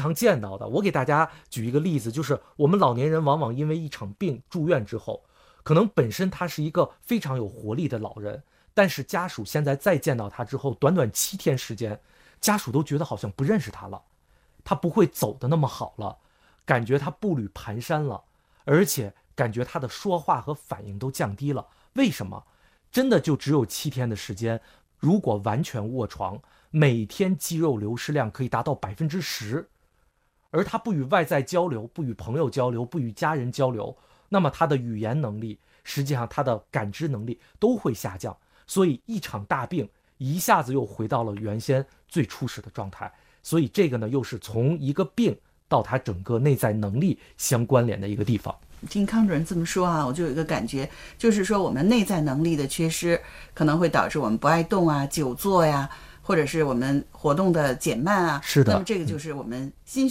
常见到的。我给大家举一个例子，就是我们老年人往往因为一场病住院之后，可能本身他是一个非常有活力的老人，但是家属现在再见到他之后，短短7天时间，家属都觉得好像不认识他了，他不会走得那么好了，感觉他步履蹒跚了，而且感觉他的说话和反应都降低了。为什么？真的就只有7天的时间，如果完全卧床，每天肌肉流失量可以达到10%，而他不与外在交流，不与朋友交流，不与家人交流，那么他的语言能力，实际上他的感知能力都会下降。所以一场大病一下子又回到了原先最初始的状态。所以这个呢，又是从一个病到他整个内在能力相关联的一个地方。 听康主任这么说啊，我就有一个感觉，就是说我们内在能力的缺失，可能会导致我们不爱动啊、久坐呀，或者是我们活动的减慢啊。 是的， 那么这个就是我们心